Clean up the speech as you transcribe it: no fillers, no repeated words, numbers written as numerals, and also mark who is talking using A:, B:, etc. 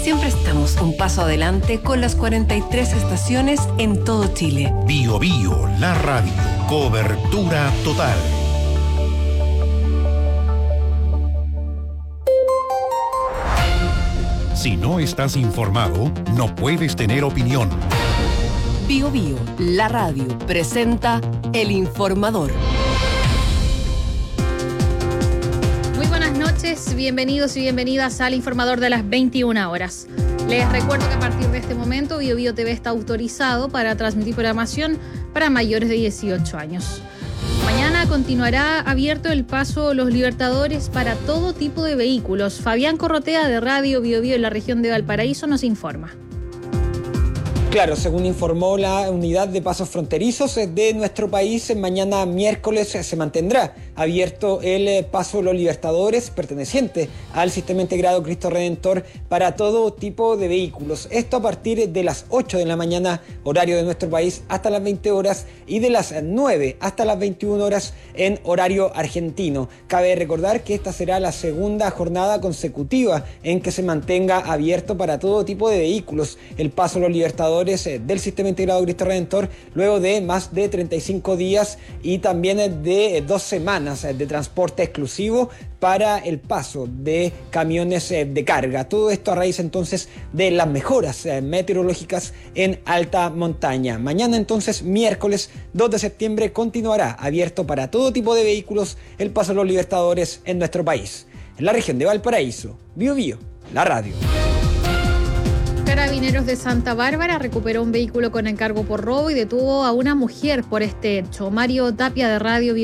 A: Siempre estamos un paso adelante con las 43 estaciones en todo Chile.
B: Bio Bio, la radio. Cobertura total. Si no estás informado, no puedes tener opinión.
A: Bio Bio, la radio, presenta El Informador.
C: Muy buenas noches, bienvenidos y bienvenidas al Informador de las 21 horas. Les recuerdo que a partir de este momento Bio Bio TV está autorizado para transmitir programación para mayores de 18 años. Mañana continuará abierto el paso Los Libertadores para todo tipo de vehículos. Fabián Corrotea de Radio Bio Bio en la región de Valparaíso nos informa.
D: Claro, según informó la unidad de pasos fronterizos de nuestro país, mañana miércoles se mantendrá abierto el paso Los Libertadores perteneciente al Sistema Integrado Cristo Redentor para todo tipo de vehículos. Esto a partir de las 8 de la mañana, horario de nuestro país, hasta las 20 horas y de las 9 hasta las 21 horas en horario argentino. Cabe recordar que esta será la segunda jornada consecutiva en que se mantenga abierto para todo tipo de vehículos el paso Los Libertadores del Sistema Integrado Cristo Redentor, luego de más de 35 días y también de 2 semanas de transporte exclusivo para el paso de camiones de carga. Todo esto a raíz entonces de las mejoras meteorológicas en alta montaña. Mañana entonces, miércoles 2 de septiembre, continuará abierto para todo tipo de vehículos el paso de Los Libertadores en nuestro país. En la región de Valparaíso, Bio Bio, la radio.
C: Carabineros de Santa Bárbara recuperó un vehículo con encargo por robo y detuvo a una mujer por este hecho. Mario Tapia de Radio Bio